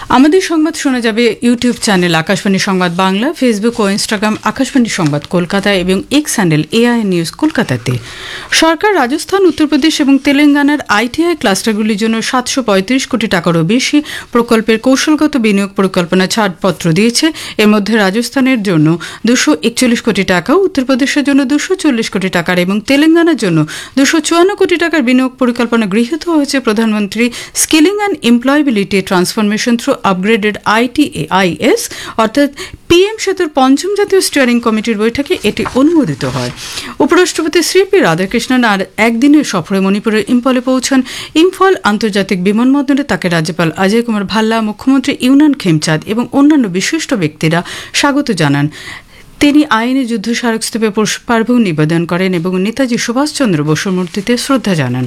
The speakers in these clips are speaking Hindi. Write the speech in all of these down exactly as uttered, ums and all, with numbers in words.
আমাদের সংবাদ শোনা যাবে ইউটিউব চ্যানেল আকাশবাণী সংবাদ বাংলা, ফেসবুক ও ইনস্টাগ্রাম আকাশবাণী সংবাদ কলকাতা এবং এক্স হ্যান্ডেল এআই নিউজ কলকাতাতে। সরকার রাজস্থান, উত্তরপ্রদেশ এবং তেলেঙ্গানার আইটিআই ক্লাস্টারগুলির জন্য সাতশো পঁয়ত্রিশ কোটি টাকারও বেশি প্রকল্পের কৌশলগত বিনিয়োগ পরিকল্পনা ছাড়পত্র দিয়েছে। এর মধ্যে রাজস্থানের জন্য দুশো একচল্লিশ কোটি টাকা, উত্তরপ্রদেশের জন্য দুশো চল্লিশ কোটি টাকার এবং তেলেঙ্গানার জন্য দুশো চুয়ান্ন কোটি টাকার বিনিয়োগ পরিকল্পনা গৃহীত হয়েছে। প্রধানমন্ত্রী skilling and employability transformation through upgraded আইটিআইএস অর্থাৎ পিএম সেতুর পঞ্চম জাতীয় স্টিয়ারিং কমিটির বৈঠকে এটি অনুমোদিত হয়। উপরাষ্ট্রপতি শ্রীপি রাধাকৃষ্ণন আর একদিনের সফরে মণিপুরের ইম্ফলে পৌঁছান। ইম্ফল আন্তর্জাতিক বিমানবন্দরে তাকে রাজ্যপাল অজয় কুমার ভাল্লা, মুখ্যমন্ত্রী ইউনান খেমচাঁদ এবং অন্যান্য বিশিষ্ট ব্যক্তিরা স্বাগত জানান। তিনি আইনি যুদ্ধ স্মারকস্তূপে পুষ্পার্ঘ্য নিবেদন করেন এবং নেতাজি সুভাষচন্দ্র বসুর মূর্তিতে শ্রদ্ধা জানান।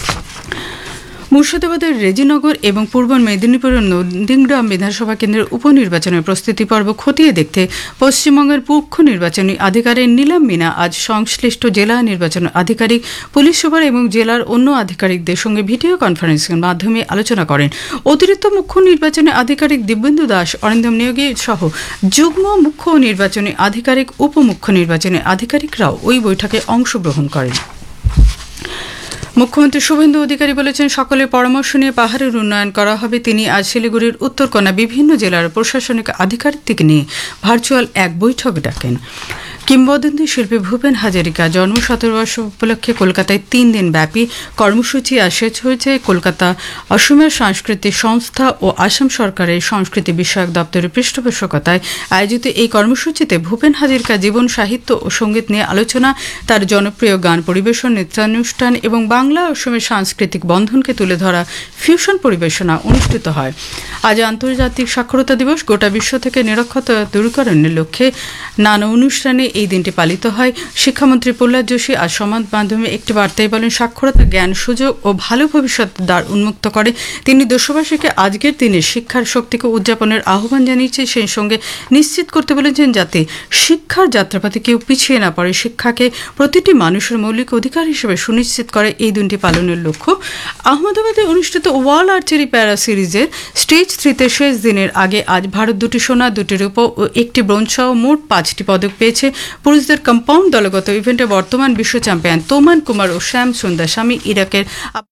মুর্শিদাবাদের রেজিনগর এবং পূর্ব মেদিনীপুরের নন্দীগ্রাম বিধানসভা কেন্দ্রের উপনির্বাচনের প্রস্তুতি পর্ব খতিয়ে দেখতে পশ্চিমবঙ্গের মুখ্য নির্বাচনী আধিকারিক নীলাম মিনা আজ সংশ্লিষ্ট জেলা নির্বাচন আধিকারিক, পুলিশ সুপার এবং জেলার অন্য আধিকারিকদের সঙ্গে ভিডিও কনফারেন্সের মাধ্যমে আলোচনা করেন। অতিরিক্ত মুখ্য নির্বাচনী আধিকারিক দিব্যেন্দু দাস, অরিন্দম নিয়োগী সহ যুগ্ম মুখ্য নির্বাচনী আধিকারিক, উপমুখ্য নির্বাচনী আধিকারিকরাও ওই বৈঠকে অংশগ্রহণ করেন। মুখ্যমন্ত্রী শুভেন্দু অধিকারী বলেছেন, সকলের পরামর্শ নিয়ে পাহাড়ের উন্নয়ন করা হবে। তিনি আজ শিলিগুড়ির উত্তরকন্যা বিভিন্ন জেলার প্রশাসনিক আধিকারিকদের নিয়ে ভার্চুয়াল এক বৈঠক ডাকেন। কিংবদন্তি শিল্পী ভূপেন হাজারিকা জন্ম শতবর্ষ উপলক্ষে কলকাতায় তিন দিন ব্যাপী কর্মসূচি শেষ হয়েছে। কলকাতা অসমের সাংস্কৃতিক সংস্থা ও আসাম সরকারের সংস্কৃতি বিষয়ক দপ্তরের পৃষ্ঠপোষকতায় আয়োজিত এই কর্মসূচিতে ভূপেন হাজারিকা জীবন, সাহিত্য ও সঙ্গীত নিয়ে আলোচনা, তার জনপ্রিয় গান পরিবেশন, নৃত্যানুষ্ঠান এবং বাংলা অসমের সাংস্কৃতিক বন্ধনকে তুলে ধরা ফিউশন পরিবেশনা অনুষ্ঠিত হয়। আজ আন্তর্জাতিক সাক্ষরতা দিবস। গোটা বিশ্ব থেকে নিরক্ষরতা দূরীকরণের লক্ষ্যে নানা অনুষ্ঠানে এই দিনটি পালিত হয়। শিক্ষামন্ত্রী প্রহ্লাদ যোশী আজ সমাজ মাধ্যমে একটি বার্তায় বলেন, সাক্ষরতা জ্ঞান, সুযোগ ও ভালো ভবিষ্যতের দ্বার উন্মুক্ত করে। তিনি দেশবাসীকে আজকের দিনে শিক্ষার শক্তিকে উদযাপনের আহ্বান জানিয়েছে। সেই সঙ্গে নিশ্চিত করতে বলেছেন যাতে শিক্ষার যাত্রাপথে কেউ পিছিয়ে না পড়ে। শিক্ষাকে প্রতিটি মানুষের মৌলিক অধিকার হিসেবে সুনিশ্চিত করে এই দিনটি পালনের লক্ষ্য। আহমেদাবাদে অনুষ্ঠিত ওয়ার্ল্ড আর্চারি প্যারা সিরিজের স্টেজ থ্রিতে শেষ দিনের আগে আজ ভারত দুটি সোনা, দুটি রূপো ও একটি ব্রোঞ্জ সহ মোট পাঁচটি পদক পেয়েছে। পুরুষদের কম্পাউন্ড দলগত ইভেন্টে বর্তমান বিশ্ব চ্যাম্পিয়ন তোমান কুমার ও শ্যাম সুন্দর স্বামী ইরাকের।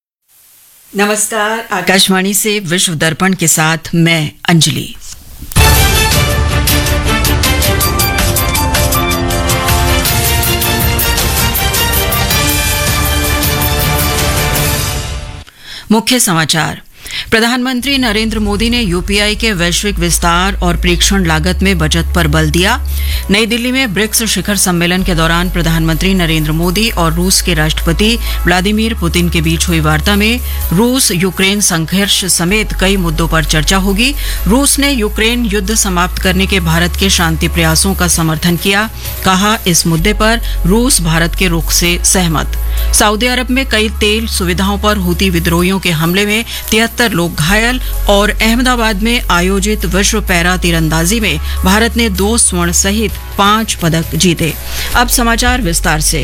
नमस्कार, आकाशवाणी से विश्व दर्पण के साथ मैं अंजलि। मुख्य समाचार। प्रधानमंत्री नरेंद्र मोदी ने यूपीआई के वैश्विक विस्तार और प्रेक्षण लागत में बचत पर बल दिया। नई दिल्ली में ब्रिक्स शिखर सम्मेलन के दौरान प्रधानमंत्री नरेंद्र मोदी और रूस के राष्ट्रपति व्लादिमीर पुतिन के बीच हुई वार्ता में रूस यूक्रेन संघर्ष समेत कई मुद्दों पर चर्चा होगी। रूस ने यूक्रेन युद्ध समाप्त करने के भारत के शांति प्रयासों का समर्थन किया। कहा, इस मुद्दे पर रूस भारत के रुख से सहमत। सऊदी अरब में कई तेल सुविधाओं पर हुती विद्रोहियों के हमले में तिहत्तर लोग घायल। और अहमदाबाद में आयोजित विश्व पैरा तीरंदाजी में भारत ने दो स्वर्ण सहित पांच पदक जीते। अब समाचार विस्तार से।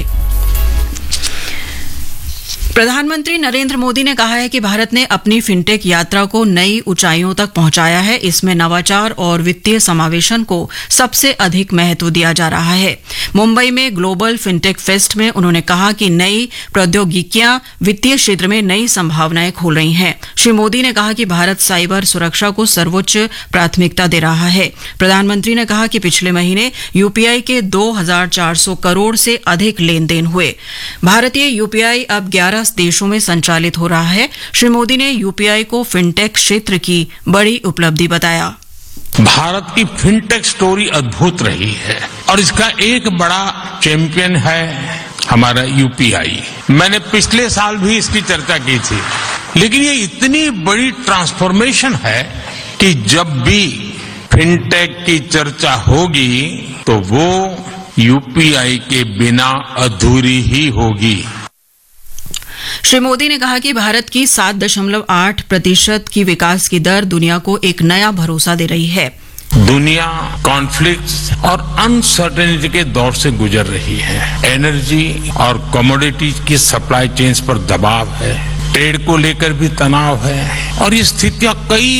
प्रधानमंत्री नरेंद्र मोदी ने कहा है कि भारत ने अपनी फिनटेक यात्रा को नई ऊंचाइयों तक पहुंचाया है। इसमें नवाचार और वित्तीय समावेशन को सबसे अधिक महत्व दिया जा रहा है। मुंबई में ग्लोबल फिनटेक फेस्ट में उन्होंने कहा कि नई प्रौद्योगिकियां वित्तीय क्षेत्र में नई संभावनाएं खोल रही हैं। श्री मोदी ने कहा कि भारत साइबर सुरक्षा को सर्वोच्च प्राथमिकता दे रहा है। प्रधानमंत्री ने कहा कि पिछले महीने यूपीआई के दो हजार चार सौ करोड़ से अधिक लेन देन हुए। भारतीय यूपीआई अब ग्यारह देशों में संचालित हो रहा है। श्री मोदी ने यूपीआई को फिनटेक क्षेत्र की बड़ी उपलब्धि बताया। भारत की फिनटेक स्टोरी अद्भुत रही है और इसका एक बड़ा चैंपियन है हमारा यूपीआई। मैंने पिछले साल भी इसकी चर्चा की थी, लेकिन ये इतनी बड़ी ट्रांसफॉर्मेशन है कि जब भी फिनटेक की चर्चा होगी तो वो यूपीआई के बिना अधूरी ही होगी। श्री मोदी ने कहा कि भारत की सात दशमलव आठ प्रतिशत की विकास की दर दुनिया को एक नया भरोसा दे रही है। दुनिया कॉन्फ्लिक्ट्स और अनसर्टेनिटी के दौर से गुजर रही है। एनर्जी और कमोडिटीज की सप्लाई चेन्स पर दबाव है, ट्रेड को लेकर भी तनाव है और ये स्थितियां कई